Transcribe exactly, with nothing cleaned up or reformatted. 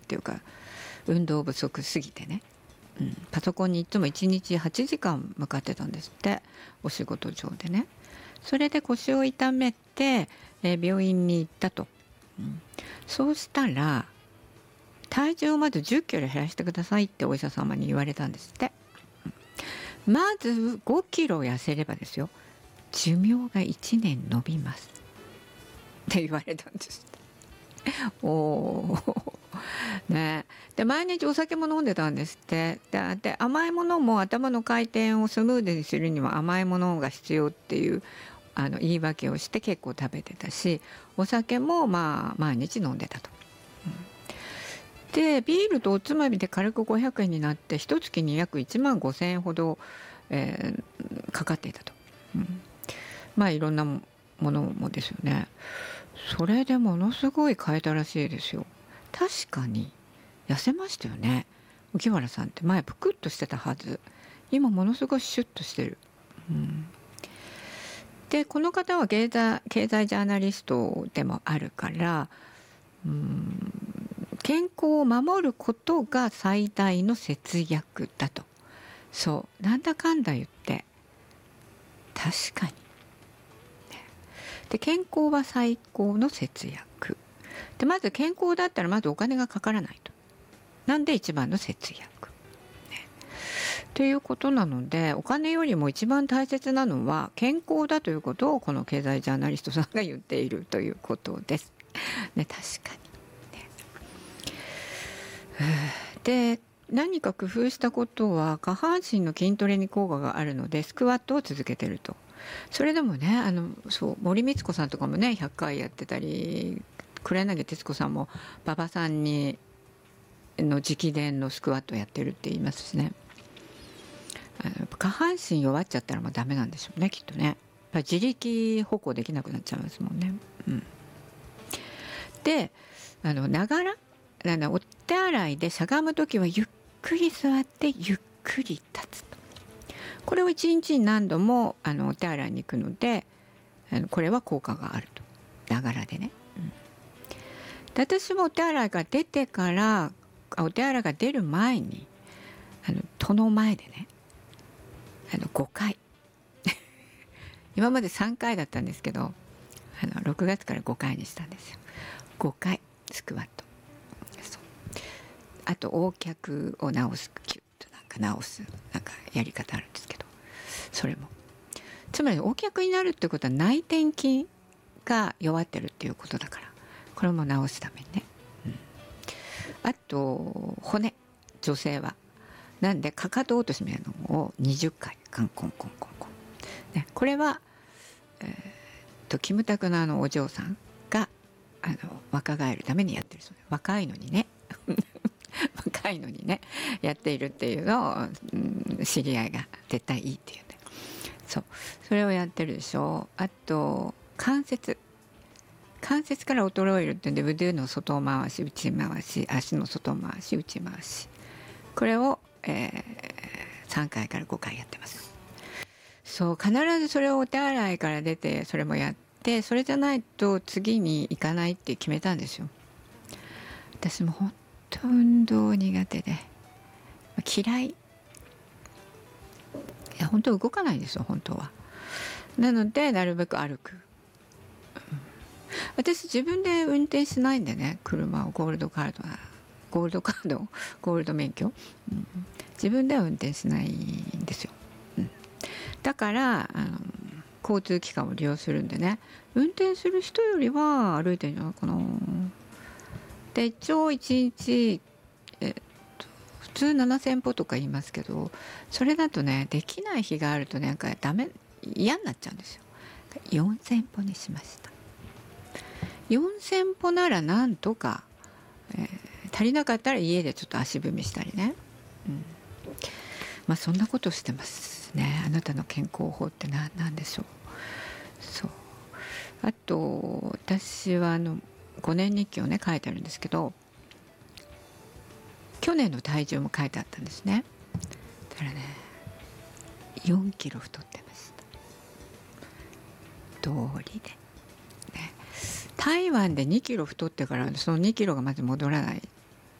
っていうか運動不足すぎてね、うん、パソコンにいつもいちにちはちじかん向かってたんですって、お仕事上でね。それで腰を痛めて、えー、病院に行ったと、うん、そうしたら体重をまずじゅっキロ減らしてくださいってお医者様に言われたんですって、うん、まずごキロ痩せればですよ、寿命がいちねん延びますって言われたんですおーね、で毎日お酒も飲んでたんですって。で、で甘いものも頭の回転をスムーズにするには甘いものが必要っていうあの言い訳をして結構食べてたし、お酒もまあ毎日飲んでたと、うん、でビールとおつまみで軽くごひゃくえんになって一月に約いちまんごせんえんほど、えー、かかっていたと、うん、まあいろんなものもですよね。それでものすごい変えたらしいですよ。確かに痩せましたよね。浮原さんって前ぷくっとしてたはず、今ものすごいシュッとしてる、うん、でこの方は経済、経済ジャーナリストでもあるから、うん、健康を守ることが最大の節約だと。そうなんだかんだ言って確かにで健康は最高の節約で、まず健康だったらまずお金がかからないと。なんで一番の節約、ね、ということなので、お金よりも一番大切なのは健康だということをこの経済ジャーナリストさんが言っているということです、ね、確かに、ね、で何か工夫したことは下半身の筋トレに効果があるのでスクワットを続けてると。それでもね、あのそう森光子さんとかもねひゃっかいやってたり、黒柳徹子さんも馬場さんにの直伝のスクワットやってるって言いますしね。あの下半身弱っちゃったらもうダメなんでしょうね、きっとね。自力歩行できなくなっちゃいますもんね、うん、であのながらあのお手洗いでしゃがむ時はゆっくり座ってゆっくり立つと。これを一日に何度もあのお手洗いに行くので、あのこれは効果があると。ながらでね、うん、で私もお手洗いが出てからお手洗いが出る前にあの戸の前でねあのごかい今までさんかいだったんですけど、あのろくがつからごかいにしたんですよ。ごかいスクワット。そうあと横脚を直す、キュッとなんか直すなんかやり方あるんですけど、それもつまり横脚になるってことは内転筋が弱ってるっていうことだから、これも直すためにね、うん、あと骨、女性はなんでかかと落としみたいなのをにじゅっかいカンコンコンコンコン、ね、これは、えー、とキムタクのあのお嬢さんがあの若返るためにやってるそうです。若いのにね若いのにねやっているっていうのを、うん、知り合いが絶対いいっていうんで、そうそれをやってるでしょ。あと関節関節から衰えるっていうんで腕の外回し内回し、足の外回し内回し、これを、えー、さんかいからごかいやってます。そう必ずそれをお手洗いから出てそれもやって、それじゃないと次に行かないって決めたんですよ。私も本当運動苦手で嫌い、いや本当動かないんですよ本当は。なのでなるべく歩く、うん、私自分で運転しないんでね、車をゴールドカードはゴールドカードゴールド免許、うん、自分では運転しないんですよ、うん、だからあの交通機関を利用するんでね、運転する人よりは歩いてるんじゃないかな。で一応いちにち、えっと、普通ななせんぽとか言いますけど、それだとねできない日があるとねなんかダメ、嫌になっちゃうんですよ。よんせんぽにしました。よんせんぽならなんとか、えー、足りなかったら家でちょっと足踏みしたりね、うん、まあそんなことしてますね。あなたの健康法って何なんでしょう。そうあと私はあのごねん日記をね書いてあるんですけど、去年の体重も書いてあったんですね。だからねよんキロ太ってました。道理で、ね、台湾でにキロ太ってからそのにキロがまず戻らない